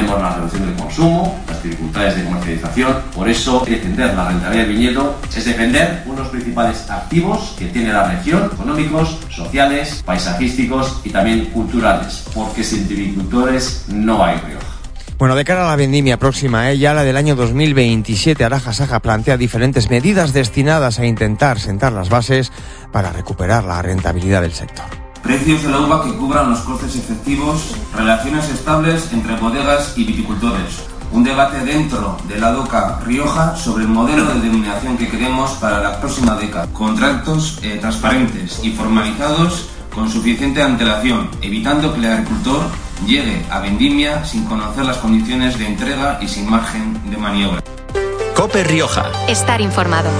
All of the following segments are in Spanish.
tenemos la reducción del consumo, las dificultades de comercialización. Por eso, defender la rentabilidad del viñedo es defender unos principales activos que tiene la región, económicos, sociales, paisajísticos y también culturales, porque sin viticultores no hay Rioja. Bueno, de cara a la vendimia próxima, ya la del año 2027, Araja Saja plantea diferentes medidas destinadas a intentar sentar las bases para recuperar la rentabilidad del sector. Precios de la uva que cubran los costes efectivos, relaciones estables entre bodegas y viticultores. Un debate dentro de la DOCA Rioja sobre el modelo de denominación que queremos para la próxima década. Contratos transparentes y formalizados con suficiente antelación, evitando que el agricultor llegue a vendimia sin conocer las condiciones de entrega y sin margen de maniobra. COPE Rioja. Estar informado.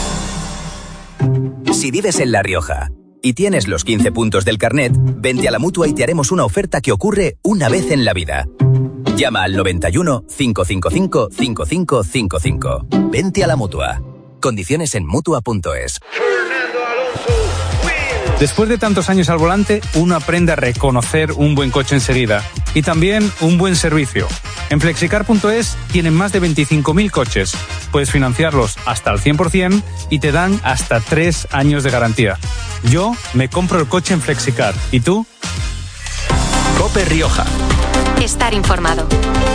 Si vives en La Rioja y tienes los 15 puntos del carnet, vente a la Mutua y te haremos una oferta que ocurre una vez en la vida. Llama al 91 555 5555. Vente a la Mutua. Condiciones en Mutua.es. Después de tantos años al volante, uno aprende a reconocer un buen coche enseguida y también un buen servicio. En Flexicar.es tienen más de 25.000 coches. Puedes financiarlos hasta el 100% y te dan hasta 3 años de garantía. Yo me compro el coche en Flexicar. ¿Y tú? COPE Rioja. Estar informado.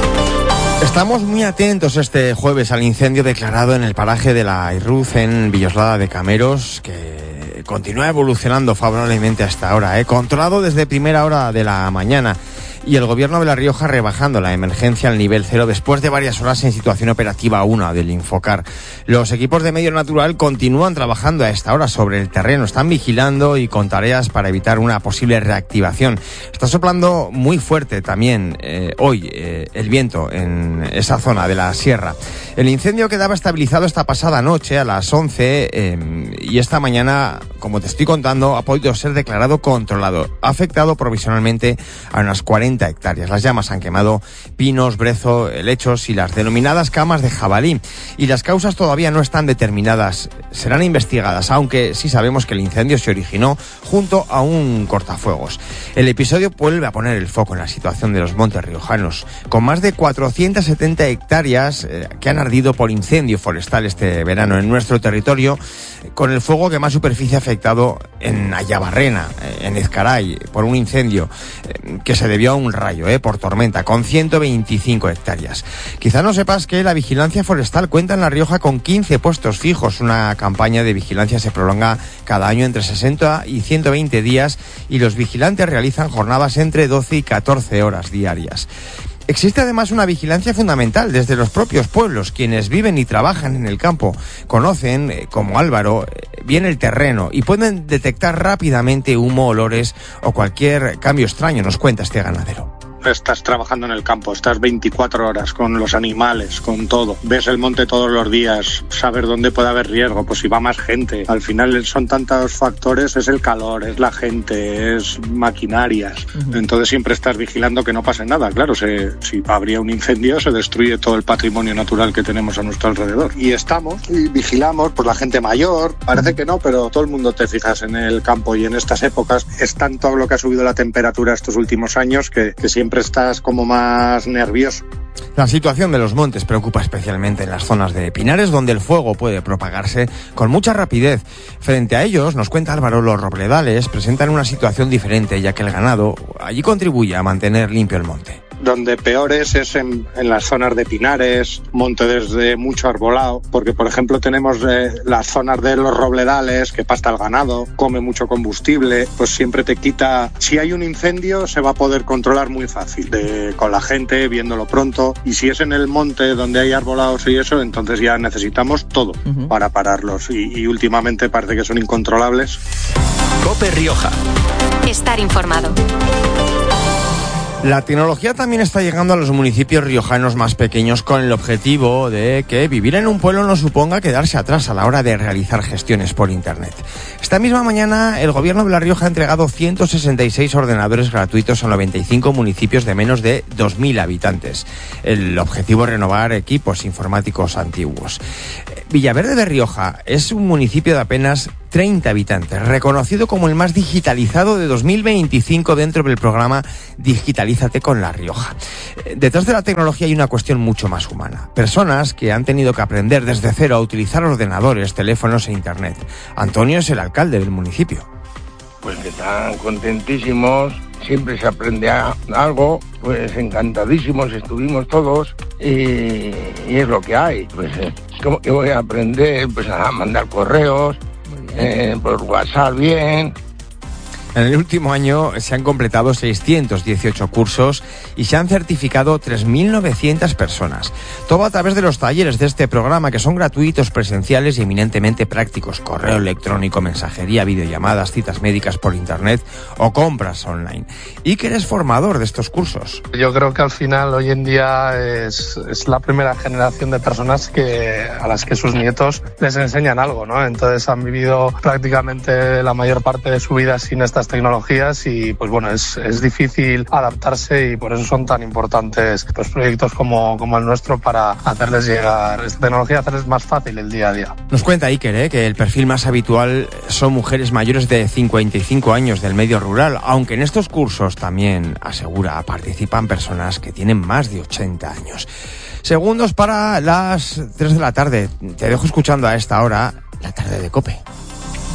Estamos muy atentos este jueves al incendio declarado en el paraje de la Irruz en Villoslada de Cameros, que continúa evolucionando favorablemente hasta ahora, controlado desde primera hora de la mañana. Y el gobierno de La Rioja rebajando la emergencia al nivel 0 después de varias horas en situación operativa 1 del Infocar. Los equipos de medio natural continúan trabajando a esta hora sobre el terreno, están vigilando y con tareas para evitar una posible reactivación. Está soplando muy fuerte también hoy el viento en esa zona de la sierra. El incendio quedaba estabilizado esta pasada noche a las 11 y esta mañana, como te estoy contando, ha podido ser declarado controlado. Ha afectado provisionalmente a unas 40 hectáreas. Las llamas han quemado pinos, brezo, helechos y las denominadas camas de jabalí. Y las causas todavía no están determinadas. Serán investigadas, aunque sí sabemos que el incendio se originó junto a un cortafuegos. El episodio vuelve a poner el foco en la situación de los montes riojanos, con más de 470 hectáreas que han ardido por incendio forestal este verano en nuestro territorio, con el fuego que más superficie ha afectado en Ayabarrena, en Ezcaray, por un incendio que se debió a un rayo, por tormenta, con 125 hectáreas. Quizá no sepas que la vigilancia forestal cuenta en La Rioja con 15 puestos fijos. Una campaña de vigilancia se prolonga cada año entre 60 y 120 días y los vigilantes realizan jornadas entre 12 y 14 horas diarias. Existe además una vigilancia fundamental desde los propios pueblos. Quienes viven y trabajan en el campo conocen, como Álvaro, bien el terreno y pueden detectar rápidamente humo, olores o cualquier cambio extraño, nos cuenta este ganadero. Estás trabajando en el campo, estás 24 horas con los animales, con todo. Ves el monte todos los días, saber dónde puede haber riesgo, pues si va más gente. Al final son tantos factores, es el calor, es la gente, es maquinarias. Entonces siempre estás vigilando que no pase nada. Claro, si habría un incendio se destruye todo el patrimonio natural que tenemos a nuestro alrededor. Y estamos y vigilamos, pues la gente mayor, parece que no, pero todo el mundo te fijas en el campo y en estas épocas es tanto lo que ha subido la temperatura estos últimos años que siempre estás como más nervioso. La situación de los montes preocupa especialmente en las zonas de pinares, donde el fuego puede propagarse con mucha rapidez. Frente a ellos, nos cuenta Álvaro, los robledales presentan una situación diferente, ya que el ganado allí contribuye a mantener limpio el monte. Donde peores es en las zonas de pinares, montes de mucho arbolado, porque por ejemplo tenemos las zonas de los robledales que pasta el ganado, come mucho combustible, pues siempre te quita. Si hay un incendio se va a poder controlar muy fácil, con la gente viéndolo pronto, y si es en el monte donde hay arbolados y eso, entonces ya necesitamos todo para pararlos y últimamente parece que son incontrolables. COPE Rioja. Estar informado. La tecnología también está llegando a los municipios riojanos más pequeños con el objetivo de que vivir en un pueblo no suponga quedarse atrás a la hora de realizar gestiones por Internet. Esta misma mañana el gobierno de La Rioja ha entregado 166 ordenadores gratuitos a 95 municipios de menos de 2.000 habitantes. El objetivo es renovar equipos informáticos antiguos. Villaverde de Rioja es un municipio de apenas 30 habitantes, reconocido como el más digitalizado de 2025 dentro del programa Digitalízate con La Rioja. Detrás de la tecnología hay una cuestión mucho más humana. Personas que han tenido que aprender desde cero a utilizar ordenadores, teléfonos e internet. Antonio es el alcalde del municipio. Pues que están contentísimos, siempre se aprende algo, pues encantadísimos estuvimos todos y es lo que hay. Pues ¿cómo que voy a aprender? Pues a mandar correos, por WhatsApp bien. En el último año se han completado 618 cursos y se han certificado 3.900 personas. Todo a través de los talleres de este programa, que son gratuitos, presenciales y eminentemente prácticos. Correo electrónico, mensajería, videollamadas, citas médicas por internet o compras online. Iker es formador de estos cursos. Yo creo que al final hoy en día es la primera generación de personas a las que sus nietos les enseñan algo, ¿no? Entonces han vivido prácticamente la mayor parte de su vida sin estas tecnologías y pues bueno, es difícil adaptarse y por eso son tan importantes pues proyectos como el nuestro para hacerles llegar esta tecnología, hacerles más fácil el día a día. Nos cuenta Iker que el perfil más habitual son mujeres mayores de 55 años del medio rural, aunque en estos cursos también, asegura, participan personas que tienen más de 80 años. Segundos para las 3 de la tarde. Te dejo escuchando a esta hora La Tarde de COPE.